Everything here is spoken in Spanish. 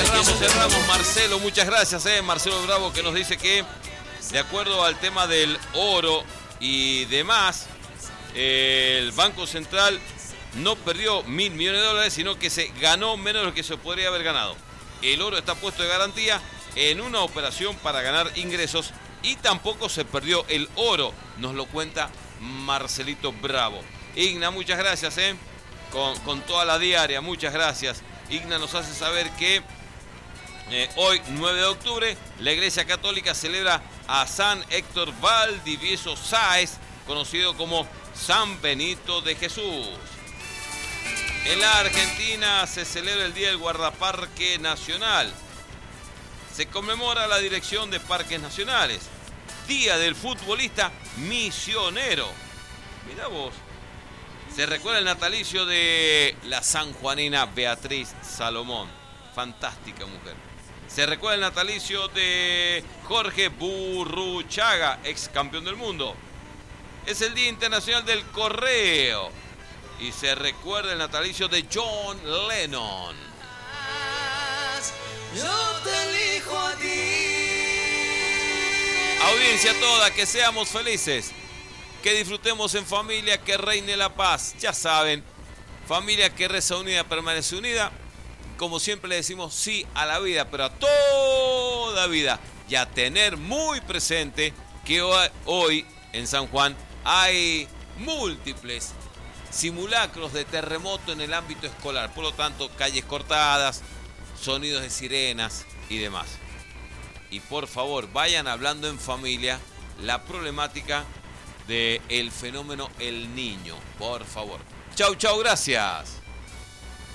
Cerramos, Marcelo, muchas gracias, Marcelo Bravo, que nos dice que de acuerdo al tema del oro y demás, el Banco Central no perdió $1.000 millones, sino que se ganó menos de lo que se podría haber ganado. El oro está puesto de garantía en una operación para ganar ingresos y tampoco se perdió el oro, nos lo cuenta Marcelito Bravo. Igna, muchas gracias, con toda la diaria, muchas gracias. Igna nos hace saber que hoy, 9 de octubre, la Iglesia Católica celebra a San Héctor Valdivieso Sáez, conocido como San Benito de Jesús. En la Argentina se celebra el Día del Guardaparque Nacional. Se conmemora la Dirección de Parques Nacionales. Día del Futbolista Misionero. Mirá vos. Se recuerda el natalicio de la sanjuanina Beatriz Salomón. Fantástica mujer. Se recuerda el natalicio de Jorge Burruchaga, ex campeón del mundo. Es el Día Internacional del Correo. Y se recuerda el natalicio de John Lennon. Yo te elijo a ti. Audiencia toda, que seamos felices. Que disfrutemos en familia, que reine la paz. Ya saben, familia que reza unida permanece unida. Como siempre le decimos sí a la vida, pero a toda vida. Y a tener muy presente que hoy en San Juan hay múltiples simulacros de terremoto en el ámbito escolar. Por lo tanto, calles cortadas, sonidos de sirenas y demás. Y por favor, vayan hablando en familia la problemática del fenómeno El Niño. Por favor. Chau, chau, gracias.